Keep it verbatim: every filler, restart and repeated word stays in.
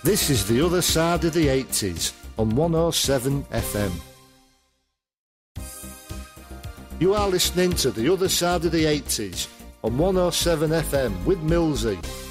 This is The Other Side of the eighties on one oh seven F M. You are listening to The Other Side of the eighties on one oh seven F M with Millsy.